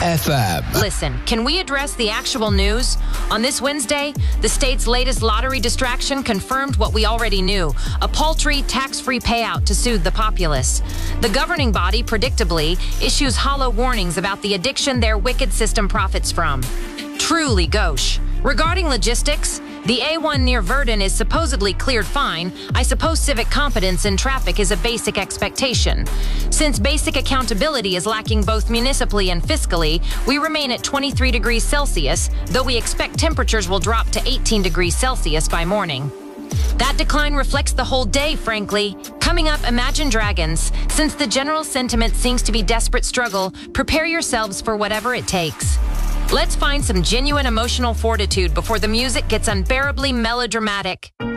FM. Listen, can we address the actual news? On this Wednesday, the state's latest lottery distraction confirmed what we already knew, a paltry tax-free payout to soothe the populace. The governing body, predictably, issues hollow warnings about the addiction their wicked system profits from. Truly gauche. Regarding logistics, the A1 near Verdun is supposedly cleared fine. I suppose civic competence in traffic is a basic expectation. Since basic accountability is lacking both municipally and fiscally, we remain at 23 degrees Celsius, though we expect temperatures will drop to 18 degrees Celsius by morning. That decline reflects the whole day, frankly. Coming up, Imagine Dragons. Since the general sentiment seems to be desperate struggle, prepare yourselves for whatever it takes. Let's find some genuine emotional fortitude before the music gets unbearably melodramatic.